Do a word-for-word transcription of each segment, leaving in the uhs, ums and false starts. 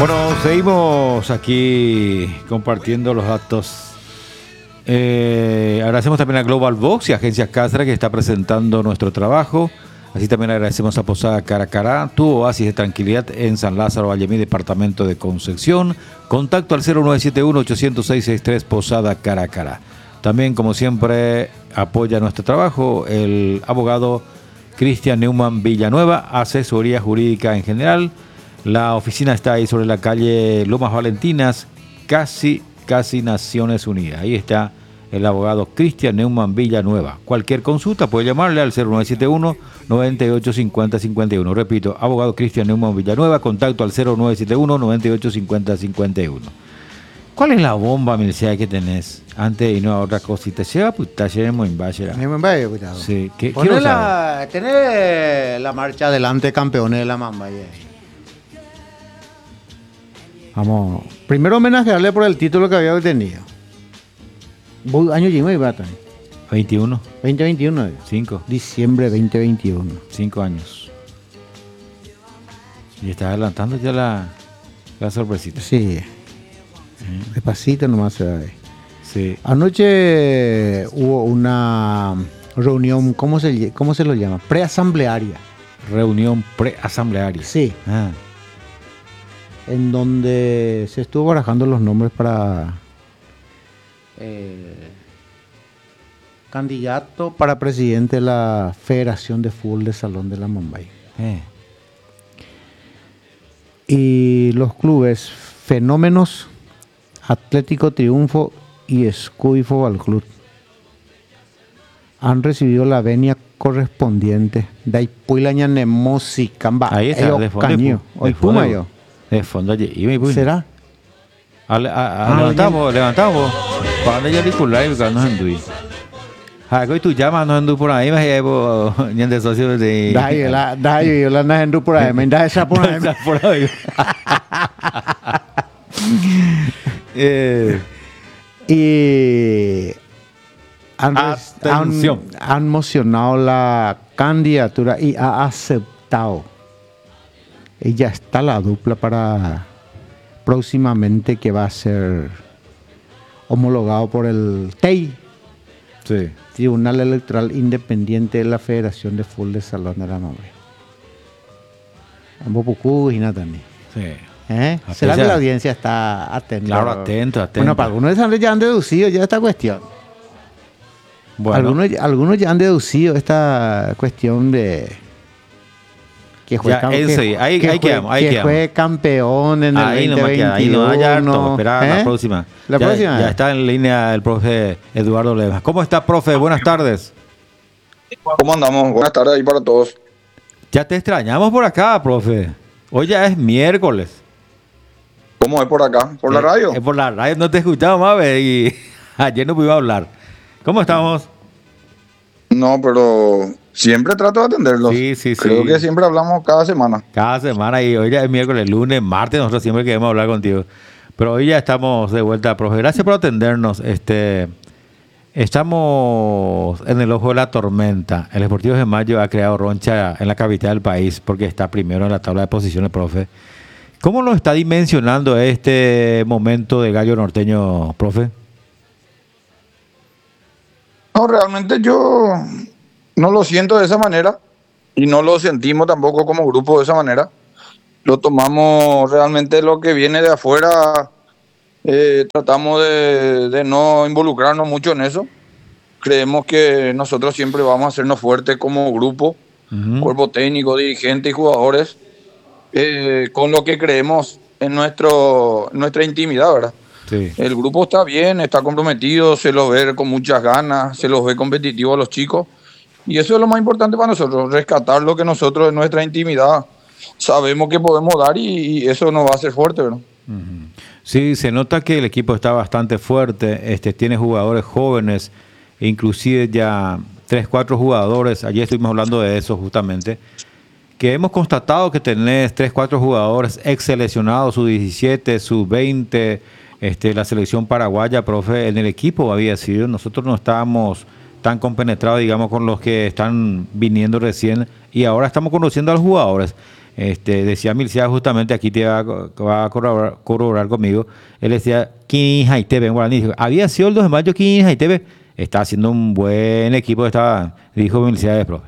Bueno, seguimos aquí compartiendo los datos. Eh, agradecemos también a Global Box y a Agencias Castra que está presentando nuestro trabajo. Así también agradecemos a Posada Caracará, tu oasis de tranquilidad en San Lázaro, Vallemí, departamento de Concepción. Contacto al cero nueve siete uno, ocho cero seis, seis tres, Posada Caracará. También, como siempre, apoya nuestro trabajo el abogado Cristian Neumann Villanueva, asesoría jurídica en general. La oficina está ahí sobre la calle Lomas Valentinas, casi, casi Naciones Unidas. Ahí está el abogado Cristian Neumann Villanueva. Cualquier consulta puede llamarle al cero nueve siete uno, noventa y ocho cincuenta, cincuenta y uno. Repito, abogado Cristian Neumann Villanueva, contacto al cero nueve siete uno, noventa y ocho cincuenta, cincuenta y uno. ¿Cuál es la bomba, Mircea, que tenés? Antes de irnos a otra cosita. Lleva puta, llevemos en Bachera. Sí, ¿qué Poner la, tener la marcha adelante, campeones de la Mambaya. Vamos. Primero homenajearle por el título que había obtenido. Año Jimmy Batan. veintiuno. veinte veintiuno. cinco. Diciembre veinte veintiuno. cinco años. Y estás adelantando ya la, la sorpresita. Sí. ¿Eh? Despacito nomás se ve. Sí. Anoche hubo una reunión, ¿cómo se, cómo se lo llama? Preasamblearia. Reunión preasamblearia. Sí. Ah. En donde se estuvo barajando los nombres para eh, candidato para presidente de la Federación de Fútbol de Salón de la Mumbai. Eh. Y los clubes Fenómenos, Atlético Triunfo y Escuy Fútbol Club han recibido la venia correspondiente. Ahí está, de fondo. Hoy Puma yo. De fondo allí. ¿Será? A, a, a, ah, levantamos, levantamos. Cuando yo digo live, que no ando. Hago y tú llamas, no ando por ahí, me llevo ni de socios de. Dai, la, dai, yo la no ando por ahí, me da esa por ahí. Por ahí. eh, y han, atención. Han, han mocionado la candidatura y ha aceptado. Y ya está la dupla para próximamente que va a ser homologado por el T E I, sí. Tribunal Electoral Independiente de la Federación de Fútbol de Salón de la Mambre. Ambopucú y Natani. Sí. ¿Eh? ¿Será que la audiencia está atenta? Claro, atento, atento. Bueno, para algunos ya han deducido ya esta cuestión. Bueno. Algunos, algunos ya han deducido esta cuestión de que fue, ya, cam- eso, que, ahí, que ahí fue, quedamos, ahí que quedamos. fue campeón en el ahí veinte veintiuno. No ahí no haya harto, esperar ¿Eh? la próxima. La ya, próxima. Ya está en línea el profe Eduardo Levas. ¿Cómo está, profe? Buenas tardes. ¿Cómo andamos? Buenas tardes ahí para todos. Ya te extrañamos por acá, profe. Hoy ya es miércoles. ¿Cómo es por acá? ¿Por eh, la radio? Es por la radio, no te escuchaba más y ayer no pudimos hablar. ¿Cómo estamos? No, pero siempre trato de atenderlos. Sí, sí, sí. Creo que siempre hablamos cada semana. Cada semana y hoy ya es miércoles, lunes, martes, nosotros siempre queremos hablar contigo. Pero hoy ya estamos de vuelta, profe. Gracias por atendernos. Este, estamos en el ojo de la tormenta. El Sportivo de Mayo ha creado roncha en la capital del país porque está primero en la tabla de posiciones, profe. ¿Cómo lo está dimensionando este momento de Gallo Norteño, profe? No, realmente yo no lo siento de esa manera y no lo sentimos tampoco como grupo de esa manera. Lo tomamos realmente lo que viene de afuera, eh, tratamos de, de no involucrarnos mucho en eso. Creemos que nosotros siempre vamos a hacernos fuertes como grupo, uh-huh. Cuerpo técnico, dirigentes y jugadores, eh, con lo que creemos en nuestro, nuestra intimidad, ¿verdad? Sí. El grupo está bien, está comprometido, se los ve con muchas ganas, se los ve competitivos a los chicos. Y eso es lo más importante para nosotros, rescatar lo que nosotros en nuestra intimidad sabemos que podemos dar y, y eso nos va a hacer fuerte, ¿verdad? Uh-huh. Sí, se nota que el equipo está bastante fuerte, este, tiene jugadores jóvenes, inclusive ya tres, cuatro jugadores, ayer estuvimos hablando de eso justamente, que hemos constatado que tenés tres, cuatro jugadores ex seleccionados, sub diecisiete, sub veinte, este, la selección paraguaya, profe, en el equipo había sido, nosotros no estábamos tan compenetrados, digamos, con los que están viniendo recién y ahora estamos conociendo a los jugadores. Este, decía Milcia justamente, aquí te va, a co- va a corroborar, corroborar conmigo, él decía, King Haitebe en guaraní, dijo, había sido el dos de mayo King Haitebe, está haciendo un buen equipo, estaba, dijo Milcia, profe.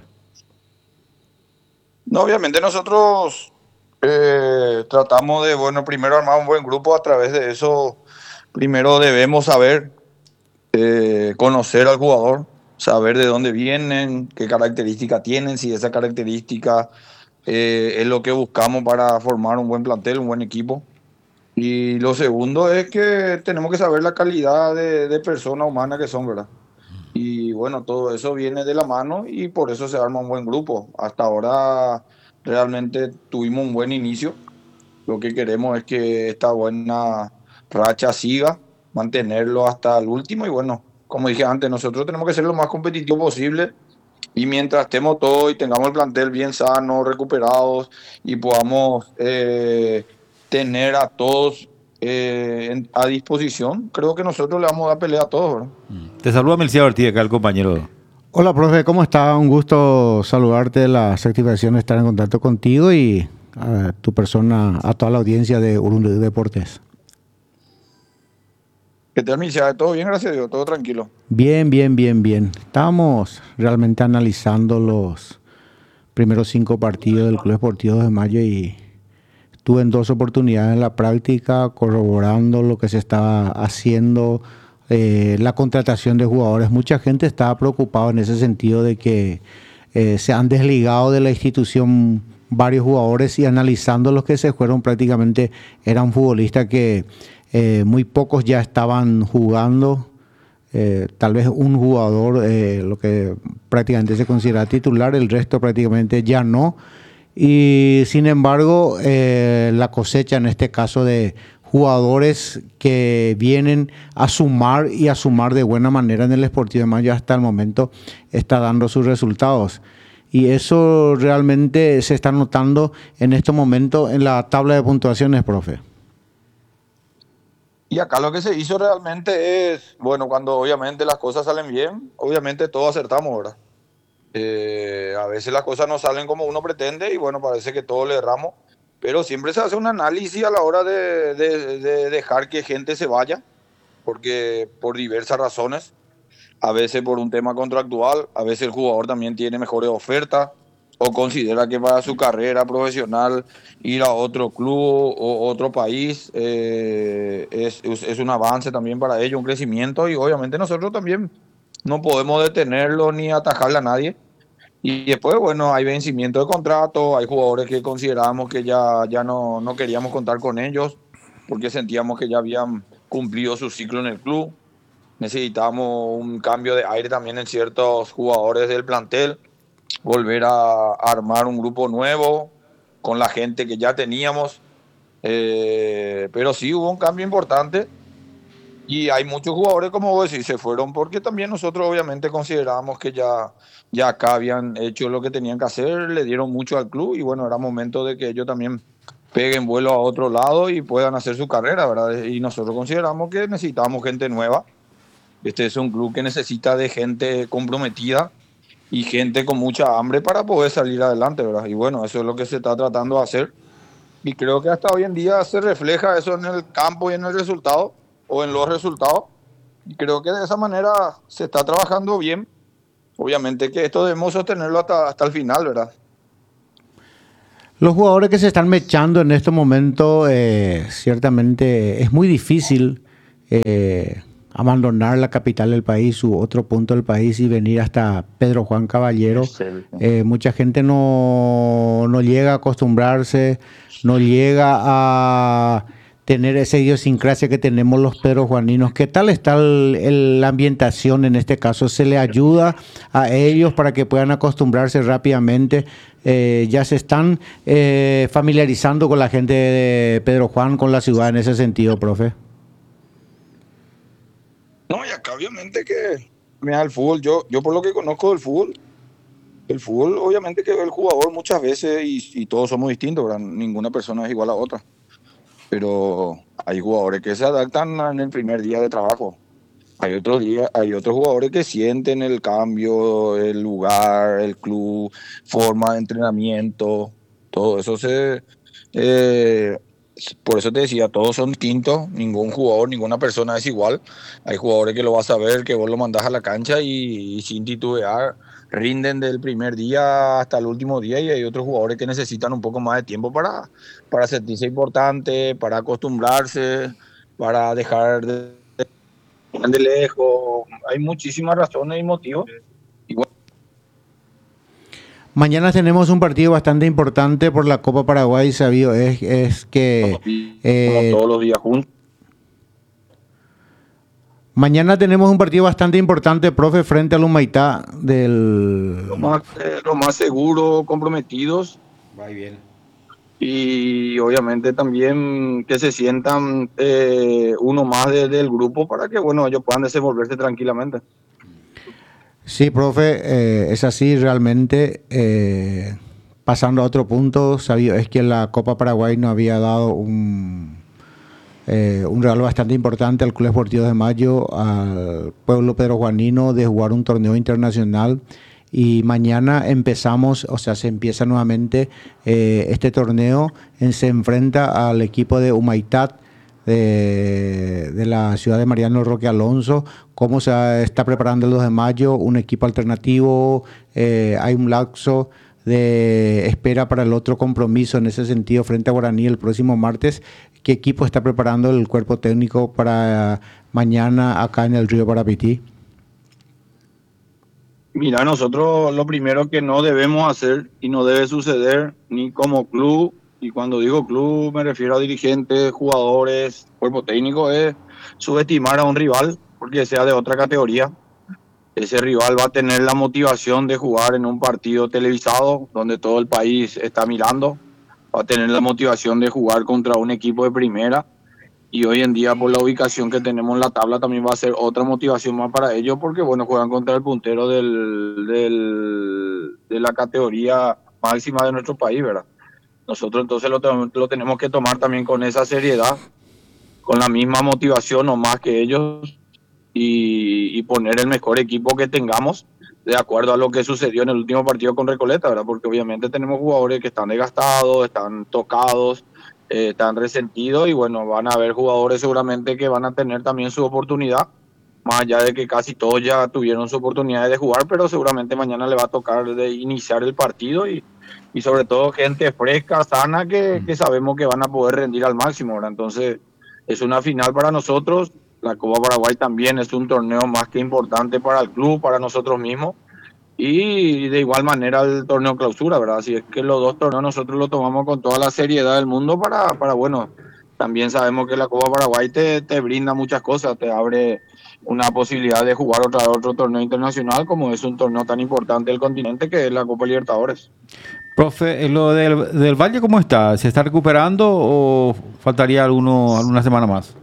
No, obviamente nosotros eh, tratamos de, bueno, primero armar un buen grupo. A través de eso, primero debemos saber, eh, conocer al jugador, saber de dónde vienen, qué características tienen, si esa característica eh, es lo que buscamos para formar un buen plantel, un buen equipo. Y lo segundo es que tenemos que saber la calidad de, de persona humana que son, ¿verdad? Y bueno, todo eso viene de la mano y por eso se arma un buen grupo. Hasta ahora realmente tuvimos un buen inicio. Lo que queremos es que esta buena racha siga, mantenerlo hasta el último. Y bueno, como dije antes, nosotros tenemos que ser lo más competitivo posible. Y mientras estemos todos y tengamos el plantel bien sano, recuperados y podamos eh, tener a todos eh, en- a disposición, creo que nosotros le vamos a dar pelea a todos, ¿verdad? Te saluda Milcia Ortiz, acá el compañero. Hola, profe, ¿cómo está? Un gusto saludarte, la satisfacción de estar en contacto contigo y a tu persona, a toda la audiencia de Urundu Deportes. ¿Qué tal, Micha? ¿Todo bien? Gracias a Dios, todo tranquilo. Bien, bien, bien, bien. Estábamos realmente analizando los primeros cinco partidos del Club Esportivo de Mayo y tuve en dos oportunidades en la práctica corroborando lo que se estaba haciendo, eh, la contratación de jugadores. Mucha gente estaba preocupada en ese sentido de que eh, se han desligado de la institución varios jugadores y analizando los que se fueron prácticamente eran futbolistas que eh, muy pocos ya estaban jugando. Eh, tal vez un jugador, eh, lo que prácticamente se considera titular, el resto prácticamente ya no. Y sin embargo, eh, la cosecha en este caso de jugadores que vienen a sumar y a sumar de buena manera en el Sportivo de Mayo hasta el momento está dando sus resultados. Y eso realmente se está notando en este momento en la tabla de puntuaciones, profe. Y acá lo que se hizo realmente es, bueno, cuando obviamente las cosas salen bien, obviamente todos acertamos, ¿verdad? Eh, a veces las cosas no salen como uno pretende y bueno, parece que todos le erramos, pero siempre se hace un análisis a la hora de, de- de dejar que gente se vaya, porque por diversas razones, a veces por un tema contractual, a veces el jugador también tiene mejores ofertas o considera que para su carrera profesional ir a otro club o otro país eh, es, es es un avance también para ellos, un crecimiento y obviamente nosotros también no podemos detenerlo ni atajarle a nadie. Y después, bueno, hay vencimiento de contrato, hay jugadores que considerábamos que ya, ya no, no queríamos contar con ellos porque sentíamos que ya habían cumplido su ciclo en el club. Necesitábamos un cambio de aire también en ciertos jugadores del plantel, volver a armar un grupo nuevo con la gente que ya teníamos. Eh, pero sí hubo un cambio importante y hay muchos jugadores, como vos decís, se fueron porque también nosotros obviamente considerábamos que ya, ya acá habían hecho lo que tenían que hacer, le dieron mucho al club y bueno, era momento de que ellos también peguen vuelo a otro lado y puedan hacer su carrera, ¿verdad? Y nosotros consideramos que necesitamos gente nueva. Este es un club que necesita de gente comprometida y gente con mucha hambre para poder salir adelante, ¿verdad? Y bueno, eso es lo que se está tratando de hacer. Y creo que hasta hoy en día se refleja eso en el campo y en el resultado, o en los resultados. Y creo que de esa manera se está trabajando bien. Obviamente que esto debemos sostenerlo hasta, hasta el final, ¿verdad? Los jugadores que se están mechando en este momento, eh, ciertamente es muy difícil eh, abandonar la capital del país u otro punto del país y venir hasta Pedro Juan Caballero. Eh, mucha gente no, no llega a acostumbrarse, no llega a tener esa idiosincrasia que tenemos los pedrojuaninos. ¿Qué tal está el- el- la ambientación en este caso? ¿Se le ayuda a ellos para que puedan acostumbrarse rápidamente? Eh, ¿ya se están eh, familiarizando con la gente de Pedro Juan, con la ciudad en ese sentido, profe? No, y acá obviamente que, mira, el fútbol, yo, yo por lo que conozco del fútbol, el fútbol obviamente que el jugador muchas veces, y, y todos somos distintos, ¿verdad? Ninguna persona es igual a otra, pero hay jugadores que se adaptan en el primer día de trabajo. Hay otros días, hay otros jugadores que sienten el cambio, el lugar, el club, forma de entrenamiento. Todo eso se... eh, por eso te decía, todos son distintos, ningún jugador, ninguna persona es igual. Hay jugadores que lo vas a ver, que vos lo mandás a la cancha y, y sin titubear rinden del primer día hasta el último día, y hay otros jugadores que necesitan un poco más de tiempo para, para sentirse importante, para acostumbrarse, para dejar de, de lejos. Hay muchísimas razones y motivos. Y bueno, Mañana tenemos un partido bastante importante por la Copa Paraguay, sabido es, es que eh, como todos los días juntos. mañana tenemos un partido bastante importante, profe, frente al Humaitá del... Lo más, eh, lo más seguro, comprometidos. Va y bien. Y obviamente también que se sientan eh, uno más de, del grupo para que, bueno, ellos puedan desenvolverse tranquilamente. Sí, profe, eh, es así realmente. Eh, pasando a otro punto, sabido es que la Copa Paraguay nos había dado un, eh, un regalo bastante importante al Club Esportivo de Mayo, al pueblo peruanino, de jugar un torneo internacional. Y mañana empezamos, o sea, se empieza nuevamente eh, este torneo, en, se enfrenta al equipo de Humaitá, De, de la ciudad de Mariano Roque Alonso. Cómo se está preparando el dos de mayo, un equipo alternativo, eh, hay un lapso de espera para el otro compromiso en ese sentido frente a Guaraní el próximo martes. ¿Qué equipo está preparando el cuerpo técnico para mañana acá en el Río Parapití? Mira, nosotros lo primero que no debemos hacer y no debe suceder ni como club, y cuando digo club me refiero a dirigentes, jugadores, cuerpo técnico, es subestimar a un rival porque sea de otra categoría. Ese rival va a tener la motivación de jugar en un partido televisado donde todo el país está mirando, va a tener la motivación de jugar contra un equipo de primera, y hoy en día por la ubicación que tenemos en la tabla también va a ser otra motivación más para ellos, porque bueno, juegan contra el puntero del, del, de la categoría máxima de nuestro país, ¿verdad? Nosotros entonces lo, lo tenemos que tomar también con esa seriedad, con la misma motivación o más que ellos, y, y poner el mejor equipo que tengamos de acuerdo a lo que sucedió en el último partido con Recoleta, ¿verdad? Porque obviamente tenemos jugadores que están desgastados, están tocados, eh, están resentidos, y bueno, van a haber jugadores seguramente que van a tener también su oportunidad, más allá de que casi todos ya tuvieron su oportunidad de jugar, pero seguramente mañana le va a tocar de iniciar el partido, y y sobre todo gente fresca, sana, que, que sabemos que van a poder rendir al máximo, ¿verdad? Entonces es una final para nosotros. La Copa Paraguay también es un torneo más que importante para el club, para nosotros mismos, y de igual manera el torneo clausura, ¿verdad? Así es que los dos torneos nosotros lo tomamos con toda la seriedad del mundo para, para bueno, también sabemos que la Copa Paraguay te, te brinda muchas cosas, te abre una posibilidad de jugar otra, otro torneo internacional, como es un torneo tan importante del continente que es la Copa Libertadores. Profe, ¿lo del, del Valle cómo está? ¿Se está recuperando o faltaría alguno, alguna semana más?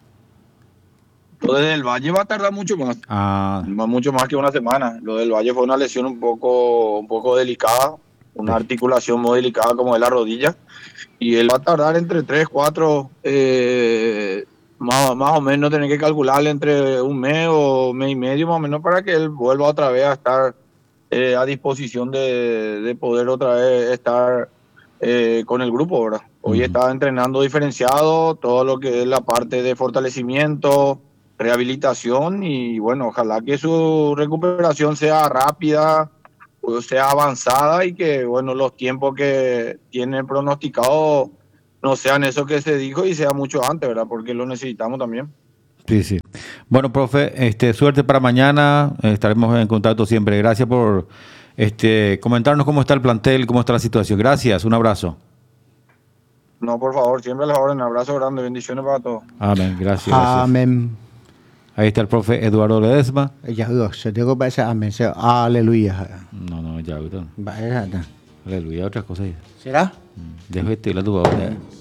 Lo del Valle va a tardar mucho más, Ah. mucho más que una semana. Lo del Valle fue una lesión un poco, un poco delicada, una articulación muy delicada como es la rodilla, y él va a tardar entre tres, cuatro, eh, más, más o menos tener que calcularle entre un mes o mes y medio más o menos para que él vuelva otra vez a estar eh, a disposición de, de poder otra vez estar eh, con el grupo, ¿verdad? Hoy uh-huh. está entrenando diferenciado, todo lo que es la parte de fortalecimiento, rehabilitación, y bueno, ojalá que su recuperación sea rápida, o sea avanzada, y que bueno, los tiempos que tiene pronosticado no sean eso que se dijo y sea mucho antes, ¿verdad? Porque lo necesitamos también. Sí, sí. Bueno, profe, este, suerte para mañana, estaremos en contacto siempre. Gracias por este, comentarnos cómo está el plantel, cómo está la situación. Gracias, un abrazo. No, por favor, siempre a la orden, un abrazo grande, bendiciones para todos. Amén, gracias. Amén. Ahí está el profe Eduardo Ledesma. Ya, se tengo para ese amén, aleluya. No, no, ya, ahorita. Vaya, aleluya, otras cosas. ¿Será? Dejo este la tuba.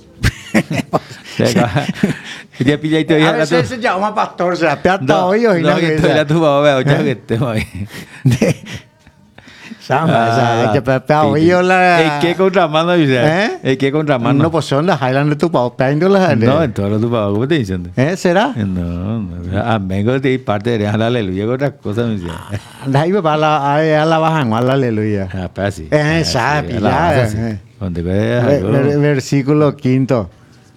Ya pilla y te voy a veces se llama pastor, se la peata hoy o no, que estoy la tuba, veo, ya que te voy. Sama, esa, que pea hoy yo la. ¿El qué contramano dice? ¿Eh? ¿El qué contramano? No, pues son las Highland de tu pavo, peando las. No, en todos los tupados, ¿cómo te dicen? ¿Eh? ¿Será? No, no. Amén, de parte de la aleluya, con otras cosas me decían. Anda ahí, va a la bajan, a la aleluya. Ah, pues sí. Eh, sabe, ya. Donde veas Ver- algo. ver- versículo quinto.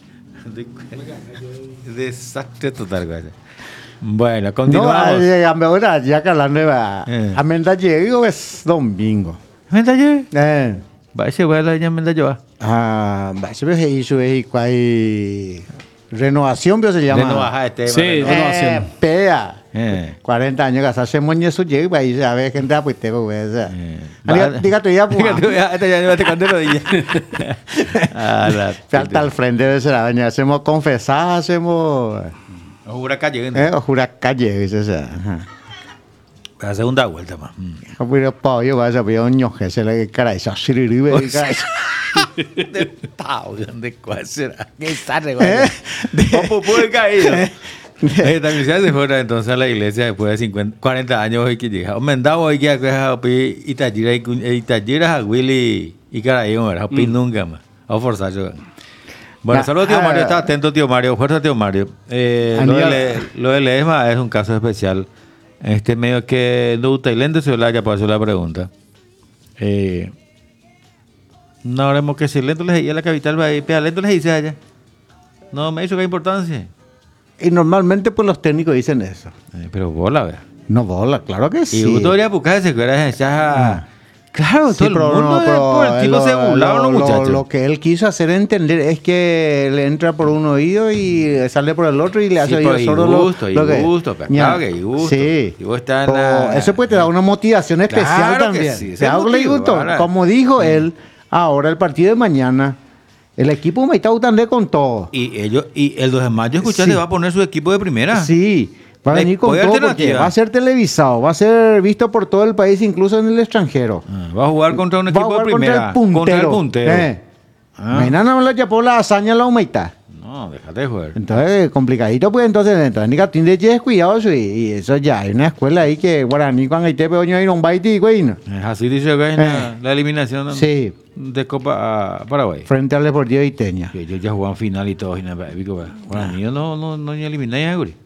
Desastre total, güey. Bueno, No, continuamos. llegamos ahora, ya que hablando de Eh. a Menda llego es domingo. ¿Menda yo? Eh, Va a ser la ya menda yo. ah, va, se ve que hizo ahí cual renovación, pero se llama. Renovaja este. Sí, bueno. renovación. Eh, pea. Eh. cuarenta años casarse moñe su llega y se ve gente pues te güey. Eh. Diga, diga tú ya, pues. Diga tú ya, este ya no te conté rodilla. A la Falta al frente de esa vaina. Hacemos confesar, hacemos. Los huracanes llegan. Eh, o jurar calle, dice esa. Ajá. La segunda vuelta más. Mm. Pero pollo, vas a ver un ñoje, se le caray, esa siriribe, caray. De pau, ¿de cuál será? ¿Qué sale, güey? ¿Cómo puede caer? Eh, también se hace fuera entonces a la iglesia después de cincuenta, cuarenta años hoy que llega. Mendado hoy que acá y Itallira y Itallira a Willy y caray, ahora pin nunca más. A forzar yo. Bueno, Ya, saludos tío ah, Mario, está atento tío Mario, fuerza tío Mario. Eh, lo, de, Le- lo de Ledesma es un caso especial. Este medio que no tailandés se la haya para hacer la pregunta. Eh, no haremos que si lento les diga la capital va a ir, lento les dice allá. No me hizo qué importancia. Y normalmente pues los técnicos dicen eso. Eh, pero bola, vea. No bola, claro que sí. Y uno debería buscar ese que era esa. Claro, Sí, todo el pero mundo no, es pero por el tipo lo- se burlaron lo- los lo- muchachos. Lo que él quiso hacer entender es que le entra por un oído y sale por el otro y le hace Sí, oído pero y sordo lo- gusto, y lo que- gusto, pero Ya. claro que y gusto. Sí. Y vos estás Pero en la- eso puede te dar una motivación especial Claro que también. sí, ese ¿Te hago motivo, gusto? ahora. Como dijo él, ahora el partido de mañana, el equipo me está gustando con todo. Y ellos, y el dos de mayo, escuchaste, Sí. va a poner su equipo de primera. Sí, va a Le- venir con voy todo porque alternativa. va a ser televisado, va a ser visto por todo el país, incluso en el extranjero. Ah, va a jugar contra un Va a equipo jugar de primera. contra el puntero. Contra el puntero. Eh. Ah. Mañana me la chapó la hazaña la humedad. No, déjate de jugar. Entonces, complicadito, pues entonces, entonces, ni gatín de descuidado, y, y eso ya, hay una escuela ahí que Guaraní, cuando hay te peoño y no baiti, güey, ¿no? Es así dice que es la, Eh. la eliminación Sí, de Copa a Paraguay. frente al Deportivo de Iteña. Que ellos ya jugaban final y todo. Y nada, épico, ¿verdad? Bueno, ellos no, no, no ni elimináis a Guri.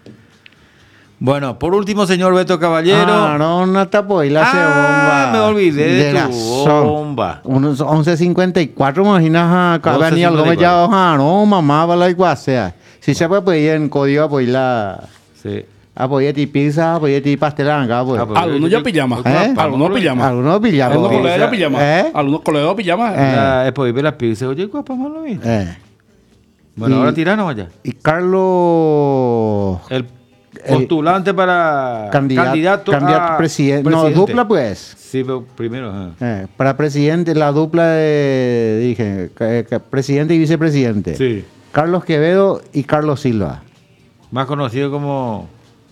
Bueno, por último, señor Beto Caballero. Ah, no, no tapo y la Ah, bomba. me olvidé de tu la so- bomba. Unos once cincuenta y cuatro, imaginas, acá venía algo me ya, ah, no, mamá, va la igual sea. Si se puede, pues en código, pues la. Sí. Apoyé ti pizza, apoyé ti pastel acá, pues. Ah, pues, Algunos ya pijama. ¿Eh? Algunos pijama. Algunos pillamos. Algunos colegas ya pijama. ¿Eh? Algunos colegas pijama. Eh. La, después de las pizzas, oye, guapa, malo bien. Eh. Bueno, Y- ahora tirano allá. Y Carlos. El postulante para Candidato, candidato, candidato a presidente. No, dupla, pues. Sí, pero primero. ajá. Eh, para presidente, la dupla de. Dije, que- que presidente y vicepresidente. Sí. Carlos Quevedo y Carlos Silva. Más conocido como.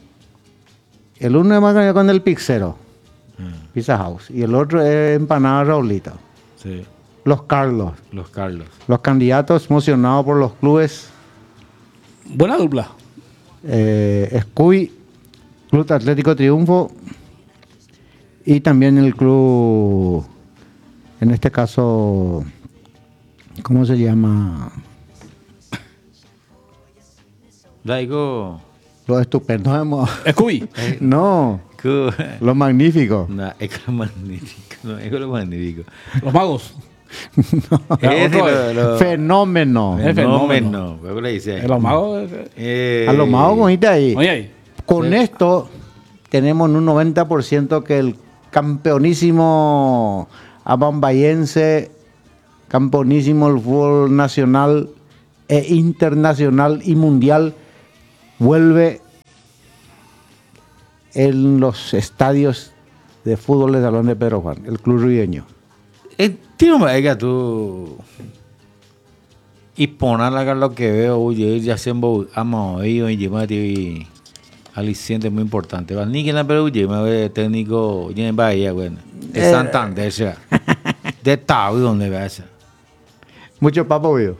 El uno es más conocido con el Pixero, Pizza House. Y el otro es Empanada Raulito. Sí, Los Carlos. los Carlos. Los candidatos emocionados por los clubes. Buena dupla. Eh, Escuy, Club Atlético Triunfo y también el club, en este caso, ¿cómo se llama? Daigo. Los estupendos. hemos- Scooby. No, los magníficos. No, es que lo magnífico. No, es que lo magnífico. Los magos. Ese otro lo- lo- Fenómeno. El fenómeno. No, ¿cómo le dice ahí? Eh, Los magos. eh, Eh, A los magos, cogiste ahí. Oye ahí. Con Sí. esto tenemos en un noventa por ciento que el campeonísimo abambayense, campeonísimo el fútbol nacional e internacional y mundial vuelve en los estadios de fútbol de Salón de Pedro Juan, el Club Ribeño. Eh, tiene una vega tú. Y ponerla lo que veo, oye, ya se hemos oído y llevar y aliciente muy importante. Va ni que la pero oye, me ve técnico ya en Bahía, bueno, de Eh. Santander, o sea, de Tau, donde veas. Mucho papo veo.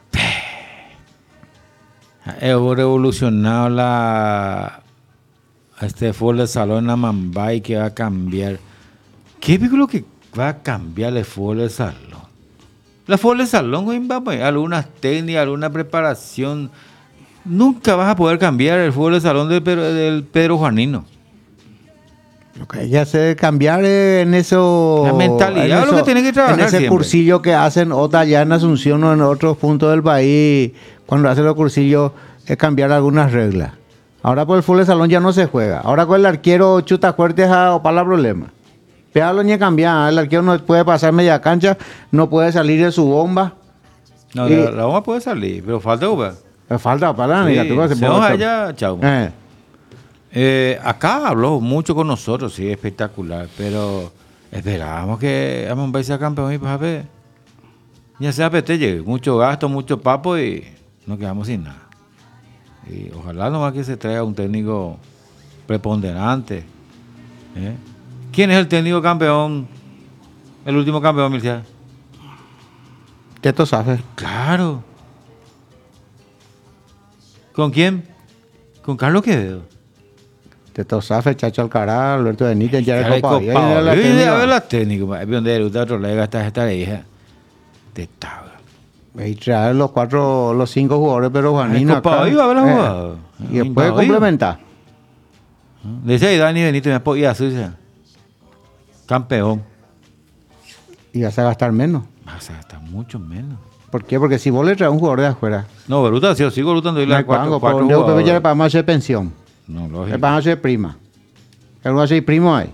He revolucionado la este fútbol de salón en Amambay que va a cambiar. ¿Qué es lo que va a cambiar el fútbol de salón? La fútbol de salón, güey, va a poner algunas técnicas, alguna preparación. Nunca vas a poder cambiar el fútbol de salón del Pedro, del Pedro Juanino. Lo que hay que hacer es cambiar eh, en eso. La mentalidad en es lo eso- que tiene que trabajar En ese siempre. cursillo que hacen otra allá en Asunción o en otros puntos del país, cuando hacen los cursillos, es cambiar algunas reglas. Ahora por el fútbol de salón ya no se juega. Ahora con el arquero chuta fuertes a para problema. Pégalo ni cambiar. El arquero no puede pasar media cancha, no puede salir de su bomba. No, Y- la, la bomba puede salir, pero falta Uber. Le falta para la Sí, amiga. se vamos allá, chao. Eh, Eh, acá habló mucho con nosotros, sí, espectacular, pero esperábamos que Amambay sea campeón y para ver. Ya sea Petelle, mucho gasto, mucho papo y nos quedamos sin nada. Y ojalá nomás que se traiga un técnico preponderante. ¿eh? ¿Quién es el técnico campeón? El último campeón, Mircea. Teto Safe. Claro. ¿Con quién? Con Carlos Quevedo. Teto Safe, Chacho Alcaraz, Alberto Benítez, ya Ya de Copa. le Ahí copado. viene la Yo técnica. iba a ver la técnica, donde el otro le gasta esta hija. De tabla. Y traer los cuatro, los cinco jugadores peruanos. Copado, iba a ver la jugada. Y después Iba, complementar. Decía ahí Dani Benito, me podía hacer campeón. Y vas a gastar menos. Vas a gastar mucho menos. ¿Por qué? Porque si vos le traes un jugador de afuera, No, Beruta, si yo sigo lutando y no la hay cuatro, pago. cuatro Por donde ya le jugadores. pagamos hacer pensión. No, Le lógico. pagamos hacer prima. Algo así, primo hay.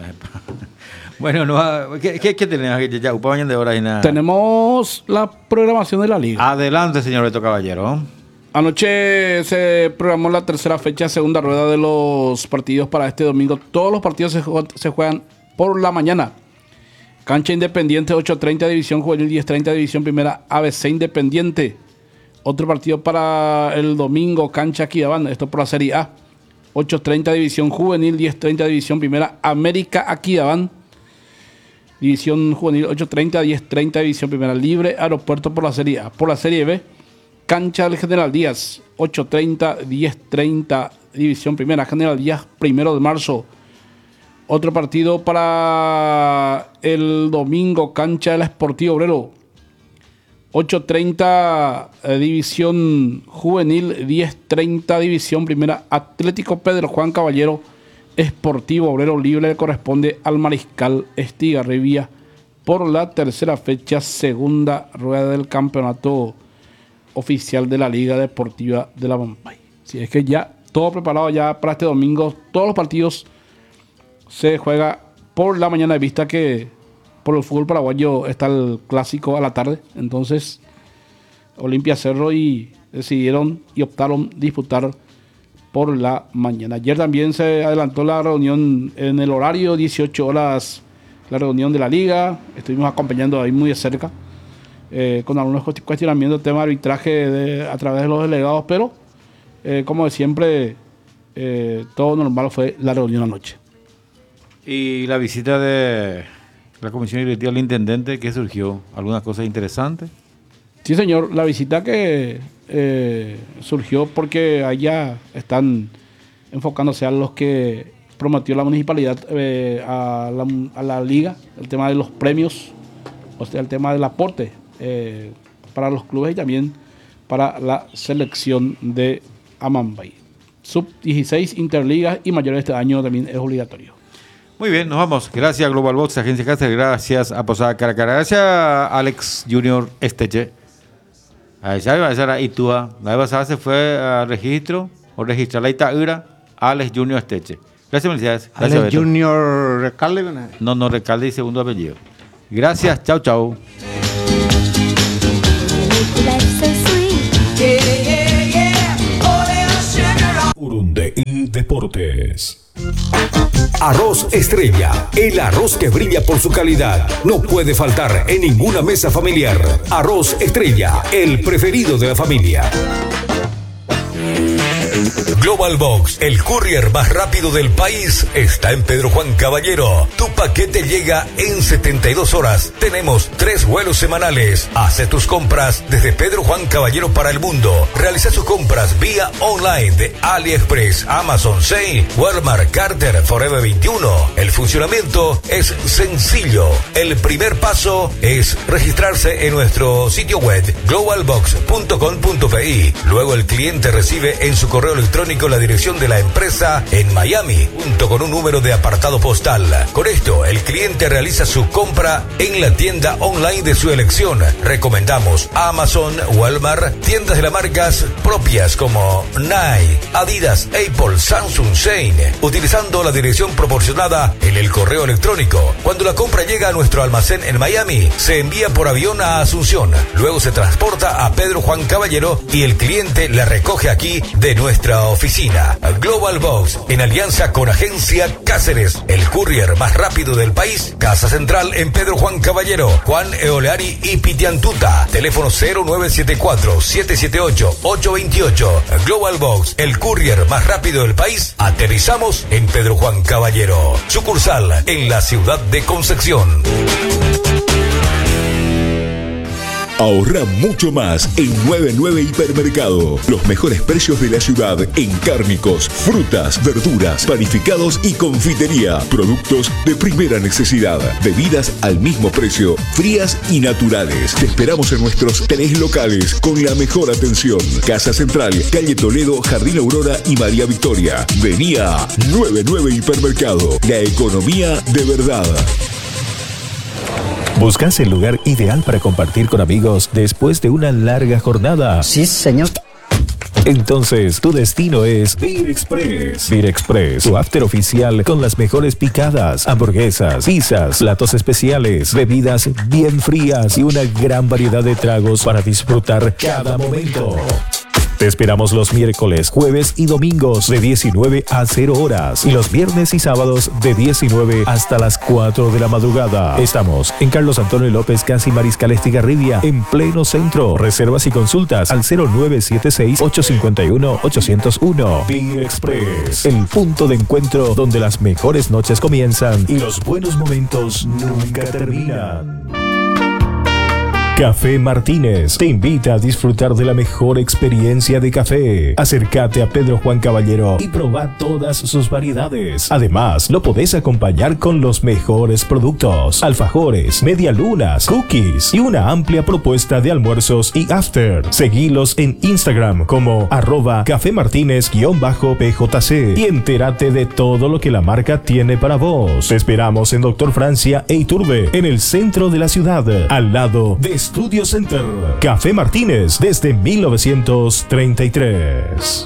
Bueno, no, ¿qué, qué, qué tenemos aquí? Ya, upa mañana de hora y nada. Tenemos la programación de la liga. Adelante, señor Beto Caballero. Anoche se programó la tercera fecha, segunda rueda de los partidos para este domingo. Todos los partidos se juegan, se juegan por la mañana. Cancha Independiente, ocho treinta, División Juvenil, diez treinta, División Primera, A B C Independiente. Otro partido para el domingo, Cancha Aquidabán, esto por la Serie A. ocho treinta, División Juvenil, diez treinta, División Primera, América Aquidabán. División Juvenil, ocho treinta, diez treinta, División Primera, Libre Aeropuerto por la Serie A. Por la Serie B, Cancha del General Díaz, ocho treinta, diez treinta, División Primera, General Díaz, primero de marzo. Otro partido para el domingo, Cancha del Esportivo Obrero, ocho treinta, eh, División Juvenil, diez treinta, División Primera, Atlético Pedro Juan Caballero, Esportivo Obrero Libre, le corresponde al Mariscal Estigarribia por la tercera fecha, segunda rueda del campeonato oficial de la Liga Deportiva de la Bombay. Si es que ya todo preparado ya para este domingo, todos los partidos se juega por la mañana, de vista que por el fútbol paraguayo está el clásico a la tarde. Entonces Olimpia Cerro y decidieron y optaron disputar por la mañana. Ayer también se adelantó la reunión en el horario, dieciocho horas, la reunión de la liga. Estuvimos acompañando ahí muy de cerca, eh, con algunos cuestionamientos del tema de arbitraje de, a través de los delegados, pero eh, como de siempre, eh, todo normal fue la reunión anoche. Y la visita de la comisión directiva del intendente, ¿qué surgió? ¿Algunas cosas interesantes? Sí, señor, la visita que eh, surgió porque allá están enfocándose a los que prometió la municipalidad eh, a, la, a la liga, el tema de los premios, o sea, el tema del aporte eh, para los clubes y también para la selección de Amambay. sub dieciséis, Interligas y mayores de este año también es obligatorio. Muy bien, nos vamos. Gracias a Global Box, Agencia Cáceres, gracias a Posada Caracara, gracias a Alex Junior Esteche. A esa iba a ser a Itúa. La vez pasada se fue a registro o registrar la Itaúra, Alex Junior Esteche. Gracias, felicidades. Gracias, Alex Beto. Junior Recalde. No, no, Recalde y segundo apellido. Gracias, chao, chao. Urundeí Deportes. Arroz Estrella, el arroz que brilla por su calidad. No puede faltar en ninguna mesa familiar. Arroz Estrella, el preferido de la familia. Global Box, el courier más rápido del país, está en Pedro Juan Caballero. Tu paquete llega en setenta y dos horas. Tenemos tres vuelos semanales. Hace tus compras desde Pedro Juan Caballero para el mundo. Realiza sus compras vía online de AliExpress, Amazon, Shein, Walmart, Carter, Forever veintiuno. El funcionamiento es sencillo. El primer paso es registrarse en nuestro sitio web global box punto com punto pe. Luego el cliente recibe recibe en su correo electrónico la dirección de la empresa en Miami, junto con un número de apartado postal. Con esto, el cliente realiza su compra en la tienda online de su elección. Recomendamos Amazon, Walmart, tiendas de las marcas propias como Nike, Adidas, Apple, Samsung, Shane, utilizando la dirección proporcionada en el correo electrónico. Cuando la compra llega a nuestro almacén en Miami, se envía por avión a Asunción. Luego se transporta a Pedro Juan Caballero y el cliente la recoge aquí de nuestra oficina. Global Box, en alianza con Agencia Cáceres, el courier más rápido del país. Casa Central en Pedro Juan Caballero, Juan Eoleari y Pitiantuta. Teléfono cero nueve siete cuatro, siete siete ocho, ocho dos ocho. Global Box, el courier más rápido del país. Aterrizamos en Pedro Juan Caballero. Sucursal en la ciudad de Concepción. Ahorra mucho más en noventa y nueve Hipermercado. Los mejores precios de la ciudad en cárnicos, frutas, verduras, panificados y confitería. Productos de primera necesidad. Bebidas al mismo precio, frías y naturales. Te esperamos en nuestros tres locales con la mejor atención. Casa Central, Calle Toledo, Jardín Aurora y María Victoria. Vení a noventa y nueve Hipermercado. La economía de verdad. ¿Buscas el lugar ideal para compartir con amigos después de una larga jornada? Sí, señor. Entonces, tu destino es Beer Express. Beer Express, tu after oficial con las mejores picadas, hamburguesas, pizzas, platos especiales, bebidas bien frías y una gran variedad de tragos para disfrutar cada momento. Te esperamos los miércoles, jueves y domingos de diecinueve a cero horas y los viernes y sábados de diecinueve hasta las cuatro de la madrugada. Estamos en Carlos Antonio López, casi Mariscal Estigarribia, en pleno centro. Reservas y consultas al cero nueve siete seis, ocho cinco uno, ocho cero uno. Beer Express, el punto de encuentro donde las mejores noches comienzan y los buenos momentos nunca terminan. Café Martínez te invita a disfrutar de la mejor experiencia de café. Acércate a Pedro Juan Caballero y proba todas sus variedades. Además, lo podés acompañar con los mejores productos: alfajores, medialunas, cookies y una amplia propuesta de almuerzos y after. Seguilos en Instagram como arroba Café Martínez-P J C y entérate de todo lo que la marca tiene para vos. Te esperamos en Doctor Francia e Iturbe, en el centro de la ciudad, al lado de Studio Center. Café Martínez desde mil novecientos treinta y tres.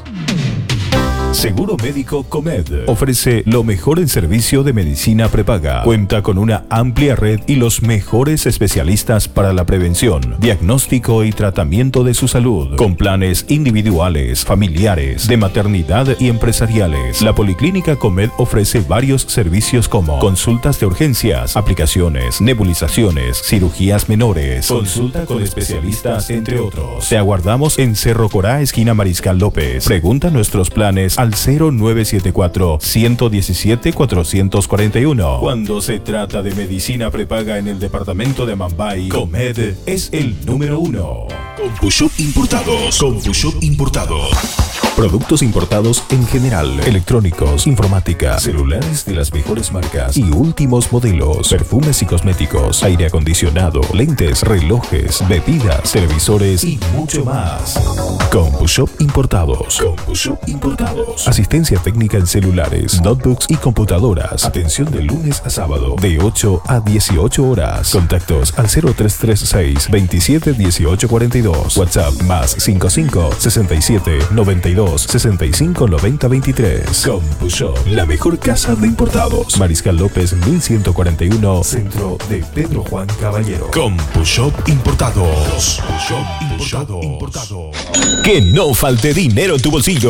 Seguro Médico Comed ofrece lo mejor en servicio de medicina prepaga. Cuenta con una amplia red y los mejores especialistas para la prevención, diagnóstico y tratamiento de su salud, con planes individuales, familiares, de maternidad y empresariales. La Policlínica Comed ofrece varios servicios como consultas de urgencias, aplicaciones, nebulizaciones, cirugías menores, consulta con especialistas, entre otros. Te aguardamos en Cerro Corá, esquina Mariscal López. Pregunta nuestros planes al cero nueve siete cuatro, uno uno siete, cuatro cuatro uno. Cuando se trata de medicina prepaga en el departamento de Amambay, Comed es el número uno. CompuShop Importados. CompuShop Importados. Productos importados en general, electrónicos, informática, celulares de las mejores marcas y últimos modelos, perfumes y cosméticos, aire acondicionado, lentes, relojes, bebidas, televisores y mucho más. CompuShop Importados. CompuShop Importados. Asistencia técnica en celulares, notebooks y computadoras. Atención de lunes a sábado de ocho a dieciocho horas. Contactos al cero tres tres seis, veintisiete dieciocho cuarenta y dos. WhatsApp más cincuenta y cinco, sesenta y siete, noventa y dos, sesenta y cinco, noventa, veintitrés. CompuShop, la mejor casa de importados. Mariscal López mil ciento cuarenta y uno, centro de Pedro Juan Caballero. CompuShop Importados. CompuShop Importados. Que no falte dinero en tu bolsillo.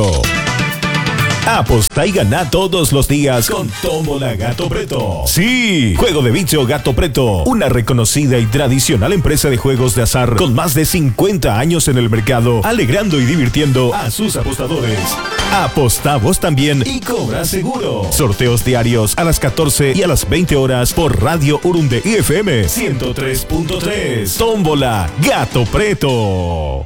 Apostá y ganá todos los días con Tómbola Gato Preto. Sí, Juego de Bicho Gato Preto, una reconocida y tradicional empresa de juegos de azar con más de cincuenta años en el mercado, alegrando y divirtiendo a sus apostadores. Apostá vos también y cobra seguro. Sorteos diarios a las catorce y a las veinte horas por Radio Urunde I F M ciento tres punto tres. Tómbola Gato Preto.